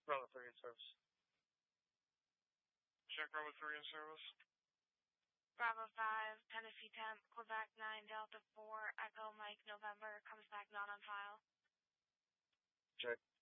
Bravo 3 in service. Check Bravo 3 in service. Bravo 5, Tennessee Temp, Quebec 9, Delta 4, Echo Mike November, comes back not on file. Check